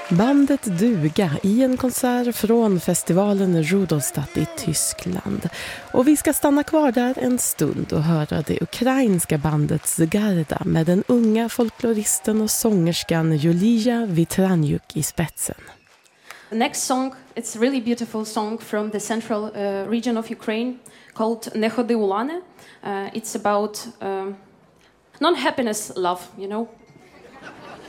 Bandet Duga i en konsert från festivalen Rudolstadt i Tyskland. Och vi ska stanna kvar där en stund och höra det ukrainska bandet Zgarda med den unga folkloristen och sångerskan Julia Vitraniuk i spetsen. The next song, it's a really beautiful song from the central region of Ukraine called Ne Khodi Ulane. It's about non-happiness love, you know.